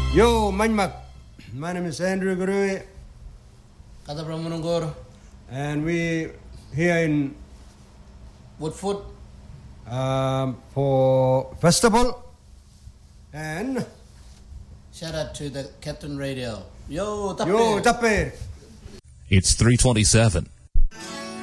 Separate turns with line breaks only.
Yo, Manmak. My name is Andrew Gurui.
Kata Pramunungur.
And we here in
Woodfoot.
For festival. And
Shout out to the Captain Radio. Yo, tape.
Yo, tape.
It's 3:27.